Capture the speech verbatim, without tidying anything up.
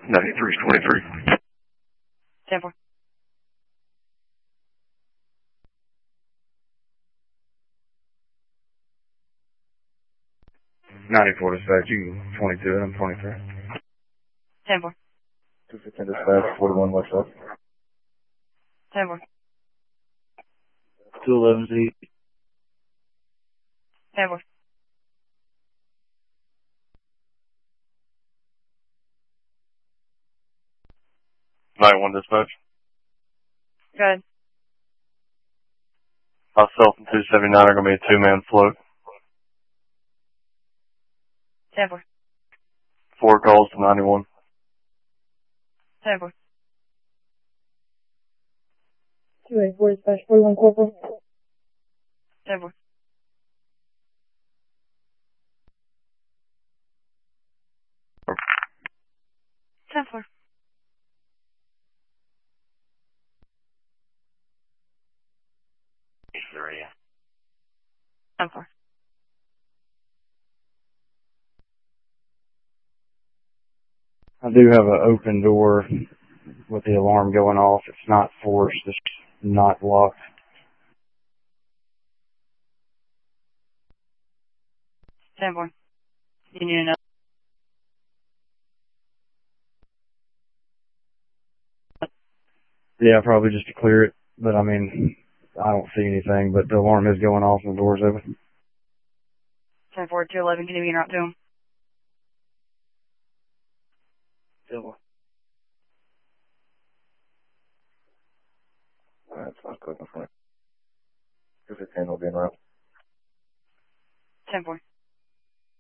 ninety-three twenty-three. ten four. ninety-four dispatch, you twenty-two, and I'm twenty-three. ten four. two fifteen dispatch, forty-one west up. ten four. two eleven Z. ten four. ninety-one dispatch. Go ahead. Myself and two seventy-nine are going to be a two-man float. ten four. Four calls to ninety-one. ten four. two eighty-four dispatch, forty-one corporal. ten four. ten four. ten four. I do have an open door with the alarm going off. It's not forced. It's not locked. ten four. You need to know. Yeah, probably just to clear it. But, I mean, I don't see anything. But the alarm is going off and the door's open. ten four, two eleven, can you be en route to him? Still. That's not good enough. two fifteen will be in route. ten four.